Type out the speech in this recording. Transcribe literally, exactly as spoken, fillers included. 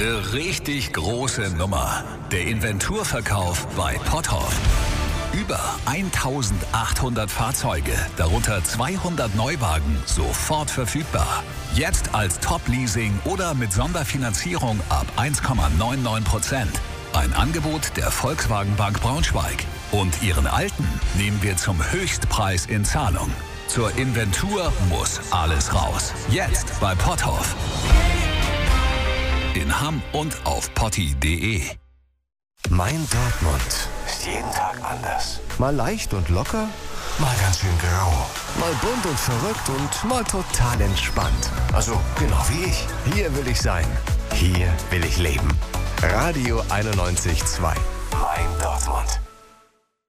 Eine richtig große Nummer. Der Inventurverkauf bei Potthoff. Über eintausendachthundert Fahrzeuge, darunter zweihundert Neuwagen, sofort verfügbar. Jetzt als Top-Leasing oder mit Sonderfinanzierung ab eins Komma neunundneunzig Prozent. Ein Angebot der Volkswagen Bank Braunschweig. Und Ihren alten nehmen wir zum Höchstpreis in Zahlung. Zur Inventur muss alles raus. Jetzt bei Potthoff. In Hamm und auf potti punkt de. Mein Dortmund ist jeden Tag anders. Mal leicht und locker, mal ganz schön grau. Mal bunt und verrückt und mal total entspannt. Also genau wie ich. Hier will ich sein. Hier will ich leben. Radio einundneunzig Komma zwei. Mein Dortmund.